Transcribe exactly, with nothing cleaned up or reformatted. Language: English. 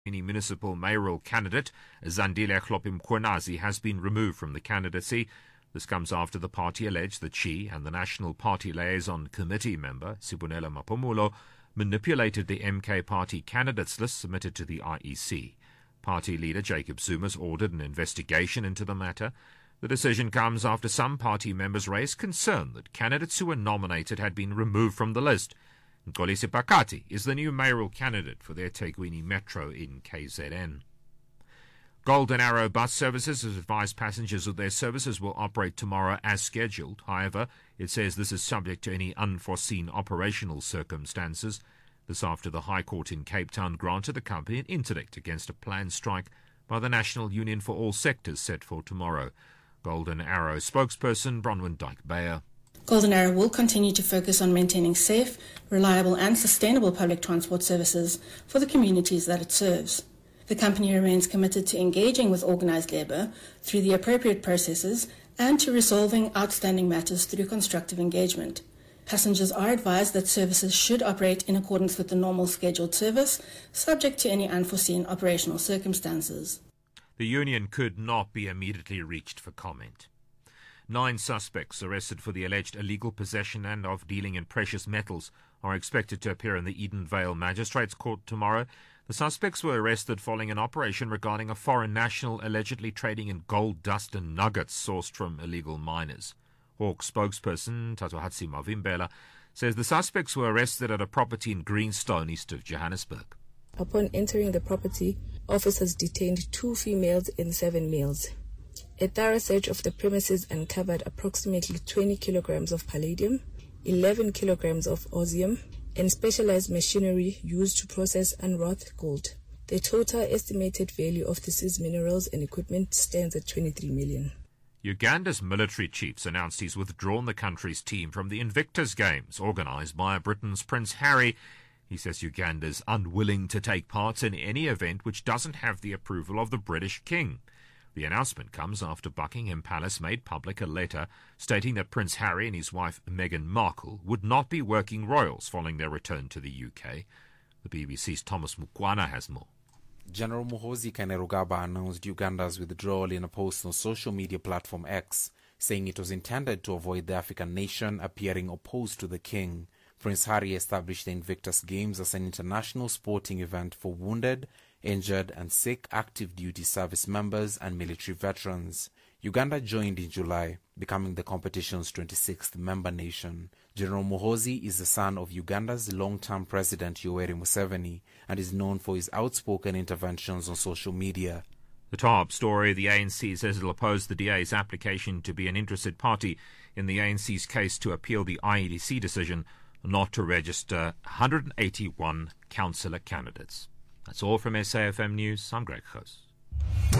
Any municipal mayoral candidate, Zandile Hlophe-Mkhwanazi, has been removed from the candidacy. This comes after the party alleged that she and the National Party Liaison Committee member, Sibonela Mapumulo, manipulated the M K party candidates list submitted to the I E C. Party leader Jacob Zuma's ordered an investigation into the matter. The decision comes after some party members raised concern that candidates who were nominated had been removed from the list. Nkolisi Pakati is the new mayoral candidate for the eThekwini Metro in K Z N. Golden Arrow Bus Services has advised passengers that their services will operate tomorrow as scheduled. However, it says this is subject to any unforeseen operational circumstances. This after the High Court in Cape Town granted the company an interdict against a planned strike by the National Union for All Sectors set for tomorrow. Golden Arrow spokesperson Bronwyn Dyke-Beyer. Golden Arrow will continue to focus on maintaining safe, reliable and sustainable public transport services for the communities that it serves. The company remains committed to engaging with organised labour through the appropriate processes and to resolving outstanding matters through constructive engagement. Passengers are advised that services should operate in accordance with the normal scheduled service, subject to any unforeseen operational circumstances. The union could not be immediately reached for comment. Nine suspects arrested for the alleged illegal possession and of dealing in precious metals are expected to appear in the Edenvale Magistrates Court tomorrow. The suspects were arrested following an operation regarding a foreign national allegedly trading in gold dust and nuggets sourced from illegal miners. Hawk spokesperson Tatohatsi Mavimbela says the suspects were arrested at a property in Greenstone, east of Johannesburg. Upon entering the property, officers detained two females and seven males. A thorough search of the premises uncovered approximately twenty kilograms of palladium, eleven kilograms of osmium, and specialized machinery used to process uwrought gold. The total estimated value of the seized minerals and equipment stands at twenty-three million. Uganda's military chiefs announced he's withdrawn the country's team from the Invictus Games, organised by Britain's Prince Harry. He says Uganda's unwilling to take part in any event which doesn't have the approval of the British King. The announcement comes after Buckingham Palace made public a letter stating that Prince Harry and his wife Meghan Markle would not be working royals following their return to the U K. The B B C's Thomas Mukwana has more. General Muhoozi Kainerugaba announced Uganda's withdrawal in a post on social media platform X, saying it was intended to avoid the African nation appearing opposed to the king. Prince Harry established the Invictus Games as an international sporting event for wounded, injured and sick active duty service members and military veterans. Uganda joined in July, becoming the competition's twenty-sixth member nation. General Muhoozi is the son of Uganda's long-term president Yoweri Museveni and is known for his outspoken interventions on social media. The top story, the A N C says it will oppose the D A's application to be an interested party in the A N C's case to appeal the I E D C decision not to register one hundred eighty-one councillor candidates. That's all from S A F M News. I'm Greg Khoos.